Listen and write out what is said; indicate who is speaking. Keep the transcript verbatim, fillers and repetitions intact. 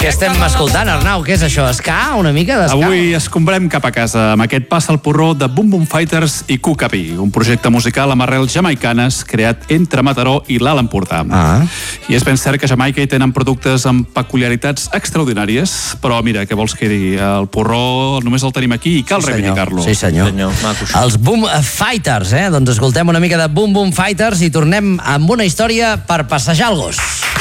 Speaker 1: Què estem escoltant, Arnau? Què és això? Ska? Una mica d'esca?
Speaker 2: Avui escombrem cap a casa amb aquest Passa el porró de Boom Boom Fighters i Cucapi, un projecte musical amb arrels jamaicanes creat entre Mataró i l'Alt Empordà.
Speaker 1: Ah.
Speaker 2: I és ben cert que a Jamaica hi tenen productes amb peculiaritats extraordinàries, però mira, què vols que digui? El porró només el tenim aquí i cal
Speaker 1: Sí,
Speaker 2: reivindicar-lo.
Speaker 1: Sí, senyor.
Speaker 3: senyor. Maco,
Speaker 1: Els Boom Fighters, eh? Doncs escoltem una mica de Boom Boom Fighters i tornem amb una història per passejar el gos.